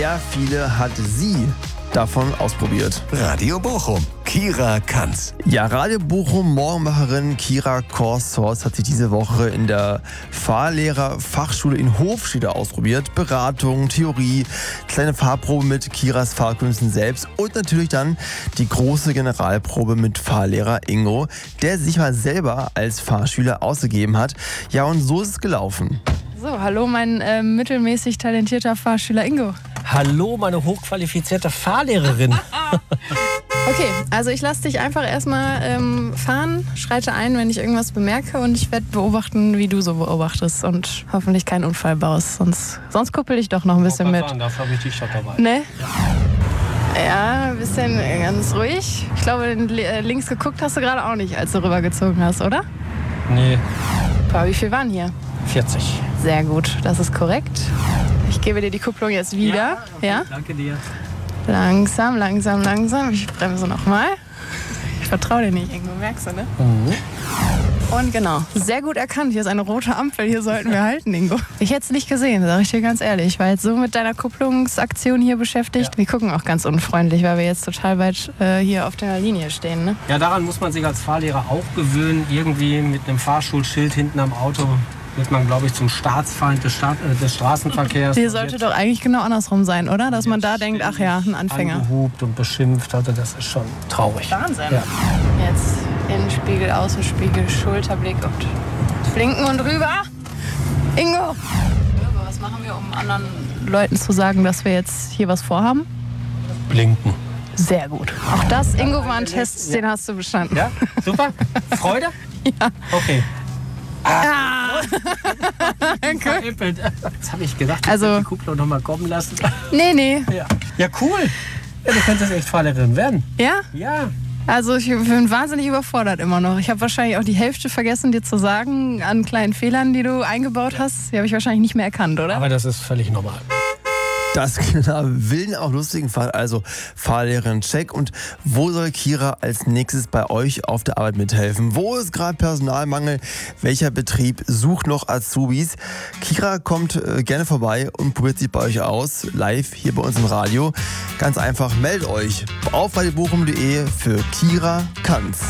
Sehr viele hat sie davon ausprobiert. Radio Bochum, Kira Kanz. Ja, Radio Bochum Morgenmacherin Kira Korshorst hat sich diese Woche in der Fahrlehrerfachschule in Hofstede ausprobiert. Beratung, Theorie, kleine Fahrprobe mit Kiras Fahrkünsten selbst und natürlich dann die große Generalprobe mit Fahrlehrer Ingo, der sich mal selber als Fahrschüler ausgegeben hat. Ja, und so ist es gelaufen. So, hallo mein mittelmäßig talentierter Fahrschüler Ingo. Hallo, meine hochqualifizierte Fahrlehrerin. Okay, also ich lasse dich einfach erstmal fahren, schreite ein, wenn ich irgendwas bemerke und ich werde beobachten, wie du so beobachtest und hoffentlich keinen Unfall baust. Sonst kuppel ich doch noch ein bisschen mit. Dafür habe ich dich schon dabei. Ne? Ja, ein bisschen ganz ruhig. Ich glaube, links geguckt hast du gerade auch nicht, als du rübergezogen hast, oder? Nee. Wie viel waren hier? 40. Sehr gut, das ist korrekt. Ich gebe dir die Kupplung jetzt wieder. Ja? Danke dir. Langsam, langsam, langsam. Ich bremse nochmal. Ich vertraue dir nicht, Ingo, merkst du, ne? Mhm. Und genau, sehr gut erkannt. Hier ist eine rote Ampel, hier sollten wir halten, Ingo. Ich hätte es nicht gesehen, sage ich dir ganz ehrlich. Ich war jetzt so mit deiner Kupplungsaktion hier beschäftigt. Ja. Wir gucken auch ganz unfreundlich, weil wir jetzt total weit hier auf der Linie stehen, ne? Ja, daran muss man sich als Fahrlehrer auch gewöhnen. Irgendwie mit einem Fahrschulschild hinten am Auto wird man, glaube ich, zum Staatsfeind des Straßenverkehrs. Hier sollte doch eigentlich genau andersrum sein, oder? Dass man da denkt, ach ja, ein Anfänger. Angehupt und beschimpft hatte, das ist schon traurig. Wahnsinn. Ja. Jetzt Innenspiegel, Außenspiegel, Schulterblick und blinken und rüber. Ingo! Was machen wir, um anderen Leuten zu sagen, dass wir jetzt hier was vorhaben? Blinken. Sehr gut. Auch das, Ingo, war ein Test, den hast du bestanden. Ja, super. Freude? Ja. Okay. Danke. Jetzt habe ich gedacht, ich Also, will die Kupplung noch mal kommen lassen. Nee. Ja, cool. Ja, du könntest echt Fahrlehrerin werden. Ja? Ja. Also ich bin wahnsinnig überfordert immer noch. Ich habe wahrscheinlich auch die Hälfte vergessen, dir zu sagen, an kleinen Fehlern, die du eingebaut hast. Die habe ich wahrscheinlich nicht mehr erkannt, oder? Aber das ist völlig normal. Das in einer wilden, auch lustigen Fall. Also Fahrlehrerin check. Und wo soll Kira als nächstes bei euch auf der Arbeit mithelfen? Wo ist gerade Personalmangel? Welcher Betrieb sucht noch Azubis? Kira kommt gerne vorbei und probiert sich bei euch aus. Live hier bei uns im Radio. Ganz einfach, meldet euch auf radiobochum.de für Kira Kanz.